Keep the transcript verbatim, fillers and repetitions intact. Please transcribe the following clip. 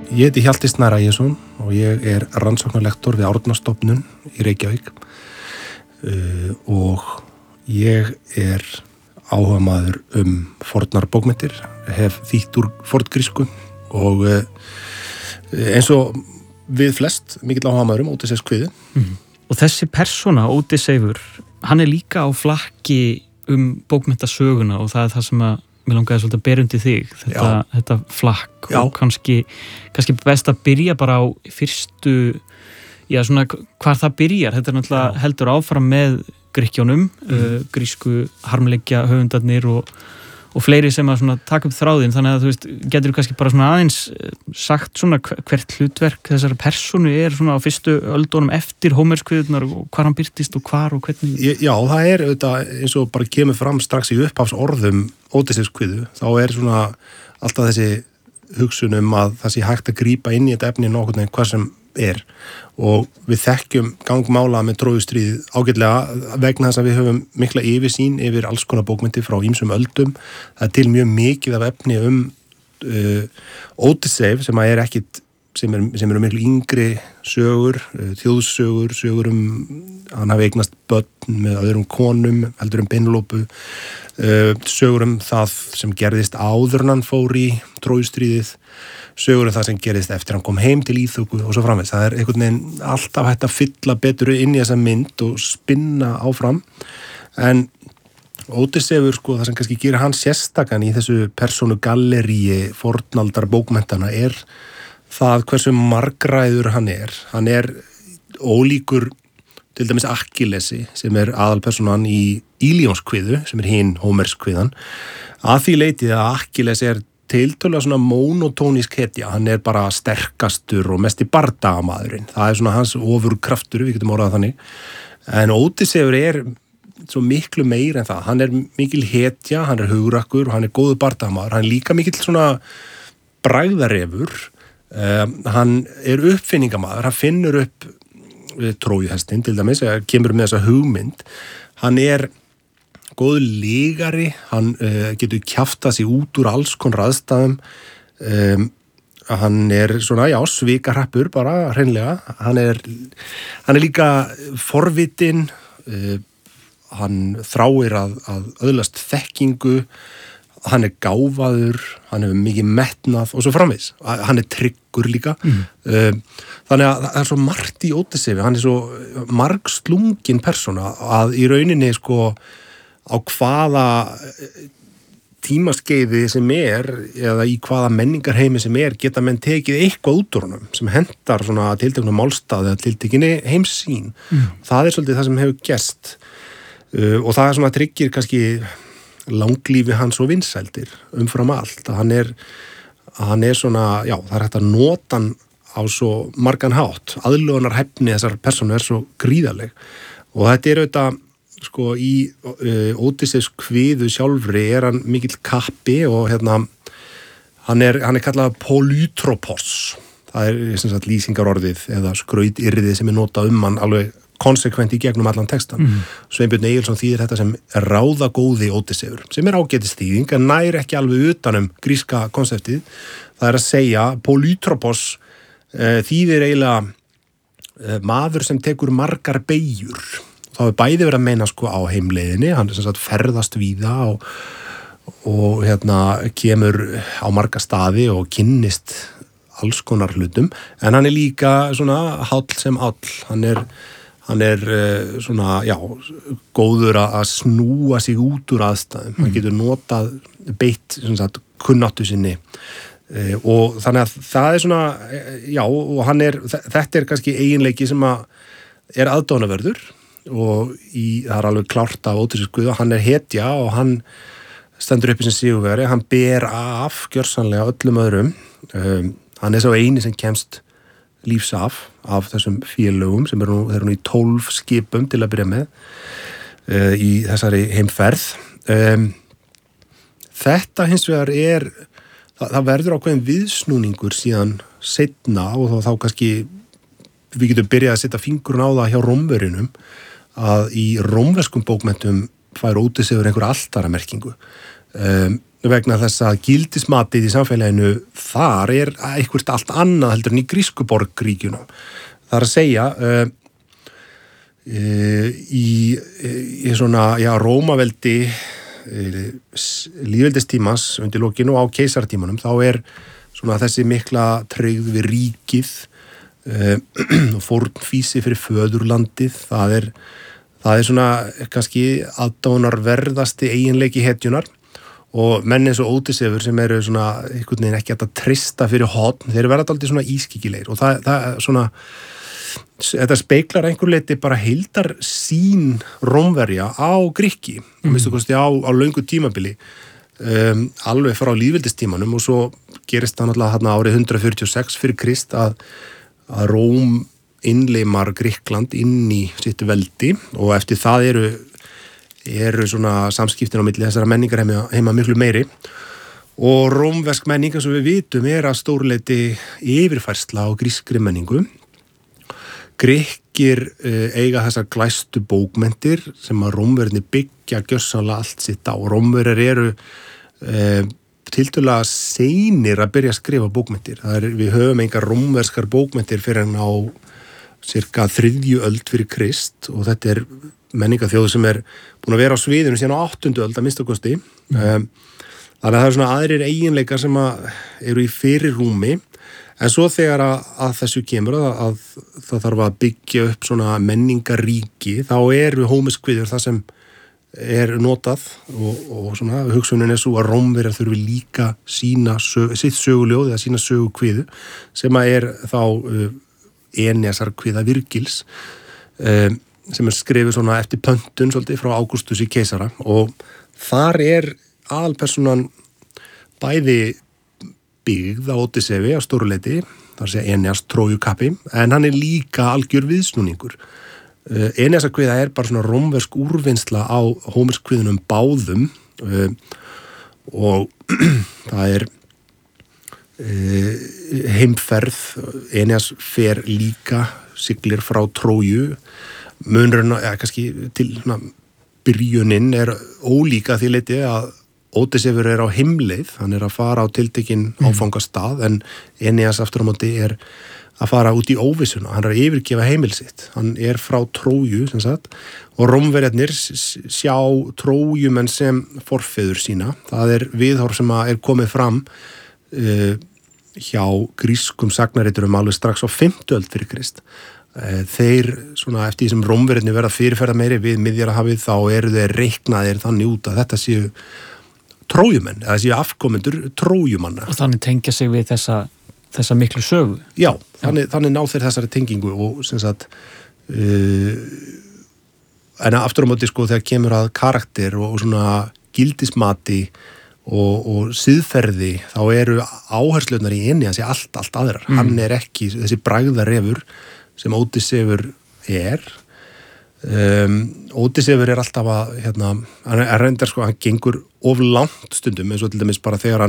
Ég heiti Hjalti Snær Ægisson og ég er rannsóknarlektor við Árnastofnun í Reykjavík uh, og ég er áhugamaður um fornar bókmenntir, hef þýtt úr forngrísku og uh, eins og við flest mikill áhugamaður um Ódysseifs kviðu. Mm. Og þessi persóna, Ódysseifur, hann er líka á flakki um bókmenntasöguna og það er það sem að mér langaði svolítið að bera undir þig, þetta, þetta flakk Já. og kannski, kannski best að byrja bara á fyrstu, já svona hvar það byrjar, þetta er náttúrulega Já. heldur áfram með Grikkjónum, mm. uh, grísku harmleikja höfundarnir og, og fleiri sem að svona taka upp þráðinn, þannig að þú veist, getur þú kannski bara svona aðeins sagt svona hvert hlutverk þessara persónu er svona á fyrstu öldunum eftir Hómerskviðurnar og hvar hann birtist og hvar og hvernig? Já, það er auðvitað eins og bara kemur fram strax í upphafs orðum Ódysseifs kviðu, þá er svona alltaf þessi hugsun um að það sé hægt að grípa inn í þetta efni nokkurn veginn hvað sem er og við þekkjum gangmála með Trójustríðið ágætlega vegna þess að við höfum mikla yfirsýn yfir alls konar bókmenntir frá ýmsum öldum. Það er til mjög mikið af efni um uh, Ódysseif sem að er ekkit sem er, sem eru miklu yngri sögur, uh, þjóðsögur, sögur um hann hafi eignast börn með öðrum konum, heldur um Penélope, uh, sögur um það sem gerðist áður en hann fór í Trójustríðið, sögur um það sem gerðist eftir hann kom heim til Íþóku og svo framvegis. Það er einhvern veginn alltaf hægt að fylla betur inn í þessa mynd og spinna áfram. En Ódysseifur, sko, það sem kannski gerir hann sérstakan í þessu persónu galleríi fornaldar bókmenntana er það hversu margræður hann er. Hann er ólíkur til dæmis Akkillesi sem er aðalpersonan í Ílíonskviðu sem er hinn Hómerskviðan. Að því leitið að Akkilles er tiltölulega svona monotónísk hetja, hann er bara sterkastur og mest í bardagamaðurinn, það er svona hans ofurkraftur, við getum orðað þannig, en Ódysseifur er svo miklu meir en það, hann er mikil hetja, hann er hugrakkur, hann er góður bardagamaður, hann er líka mikil svona bragðarefur, um, hann er uppfinningamaður, hann finnur upp trójuhestin til dæmis, kemur með þessa hugmynd, hann er góður lígari, hann uh, getur kjaftað sig út úr alls konar aðstæðum, um, hann er svona, já, svikahrappur bara, hreinlega, hann er, hann er líka forvitinn, uh, hann þráir að, að öðlast þekkingu, hann er gáfaður, hann hefur mikið metnað og svo framvegis, hann er tryggur líka, mm. um, þannig að það er svo margt í Ódysseif, hann er svo margslungin persóna að í rauninni, sko, á hvaða tímaskeiði sem er eða í hvaða menningarheimi sem er geta menn tekið eitthvað út úr honum sem hendar svona tilteknum málstað eða tiltekinni heimssýn. Mm. Það er svolítið það sem hefur gerst uh, og það er svona tryggir kannski langlífi hans og vinsældir umfram allt. Að hann er, að hann er svona, já, það er hægt að nota hann á svo margan hátt. Aðlögunarhæfni þessar persónu er svo gríðarleg og þetta er auðvitað sko í uh, Ódysseifs kviðu sjálfri er hann mikill kappi og hérna hann er, hann er kallað polytropos, það er sem sagt lýsingarorðið eða skrautyrðið sem er notað um hann alveg konsekvent í gegnum allan textan. Mm. Sveinbjörn Egilsson þýðir þetta sem ráðagóði Ódysseifur, sem er ágætis þýðing en nær ekki alveg utanum gríska konseptið. Það er að segja polytropos uh, þýðir eiginlega uh, maður sem tekur margar beygjur. Það hefur bæði verið að meina sko á heimleiðinni, hann er sem sagt ferðast víða og, og hérna kemur á marga staði og kynnist alls konar hlutum, en hann er líka svona hall sem all, hann er, hann er svona, já, góður að snúa sig út úr aðstæðum, mm. hann getur notað beitt sem sagt kunnáttu sinni og þannig að það er svona, já, og hann er, þetta er kannski eiginleiki sem að er aðdáunarverður og í, það er alveg klárt af Ódysseifs kviðu, hann er hetja og hann stendur upp í sem sigurvegari, hann ber af gjörsamlega öllum öðrum, um, hann er sá eini sem kemst lífs af, af þessum félögum sem eru nú, þeir eru nú í tólf skipum til að byrja með uh, í þessari heimferð. Um, þetta hins vegar er, það, það verður ákveðin viðsnúningur síðan seinna og þá, þá kannski við getum byrjað að setja fingurinn á það hjá Rómverjunum að í rómverskum bókmenntum fær Ódysseifur einhver altaramerkingu. Um, vegna þess að gildismatið í samfélaginu þar er eitthvað allt annað heldur en í grísku borgríkjunum. Það er að segja uh, uh, í, í svona, já, Rómaveldi uh, lýðveldistímans undir lokinu og á keisartímanum, þá er svona þessi mikla tryggð við ríkið uh, og fórnfýsi fyrir föðurlandið, það er Það er svona kannski aðdánarverðasti eiginleiki hetjunar og menn eins og Ódysseifur sem eru svona einhvern veginn ekki að trista fyrir horn, þeir verða aldrei svona ískikilegir og það, það er svona, þetta speiklar einhver leiti bara heildar sín Rómverja á Grikki, mm. minnstu kosti á, á löngu tímabili, um, alveg frá lýðveldistímanum og svo gerist það náttúrulega þarna árið hundrað fjörutíu og sex fyrir Krist að, að Róm innleimar Grikkland inn í sitt veldi og eftir það eru, eru svona samskiptin á milli þessara menningar heima, heima miklu meiri og rómversk menninga sem við vitum er að stórleiti yfirfærsla á grískri menningu. Grikkir uh, eiga þessar glæstu bókmenntir sem að Rómverðinni byggja gjörsamlega allt sitt á. Rómverðir eru uh, tiltölulega seinir að byrja að skrifa bókmenntir. Það er, við höfum engar rómverskar bókmenntir fyrir en á cirka þriðju öld fyrir Krist og þetta er menningaþjóð sem er búin að vera á sviðinu síðan á áttundu öld að minnsta kosti. Um, þannig að það er svona aðrir eiginleikar sem að eru í fyrirrúmi en svo þegar að, að þessu kemur að, að það þarf að byggja upp svona menningaríki þá eru hómiskviður það sem er notað og, og svona hugsunin er svo að Rómverjar þurfi líka sína sög, sitt söguljóð eða sína sögukviðu sem að er þá uh, Eneasar kviða Virgils um, sem er skrifið svona eftir pöntun svolítið frá Ágústus í keisara og þar er aðalpersonan bæði byggð á Ódyssefi á stóruleiti, þar sé Eneas Trójukappi, en hann er líka algjör viðsnúningur. Uh, Eneasar kviða er bara svona rómversk úrvinnsla á hómerskviðunum báðum uh, og það er heimferð, Eneas fer líka, siglir frá Tróju, munurinn, eða kannski til svona, byrjunin er ólíka því leiti að Ódysseifur er á heimleið, hann er að fara á tiltekinn mm. áfangastað en Eneas aftur á móti er að fara út í óvissuna, hann er að yfirgefa heimil sitt, hann er frá Tróju sem sagt, og Rómverjarnir sjá Trójumenn sem forfeður sína, það er viðhorf sem er komið fram Uh, hjá grískum sagnariturum alveg strax á fimmtu öld fyrir Krist. Uh, þeir, svona eftir því sem Rómverjarnir verða fyrirferða meiri við Miðjarðarhafið þá eru þeir reiknaðir þannig út að þetta séu trójumenn, eða séu afkomendur trójumanna. Og þannig tengja sig við þessa, þessa miklu sögu. Já, þannig, þannig ná þeir þessari tengingu og sem sagt uh, en aftur á móti sko þegar kemur að karakter og, og svona gildismati og, og siðferði þá eru áherslunar í Eneasi allt, allt aðrar. Mm. Hann er ekki þessi bragðarefur sem Ódysseifur er. Um, Ódysseifur er alltaf að, hérna, hann er reyndar sko, hann gengur of langt stundum eins og til dæmis bara þegar hann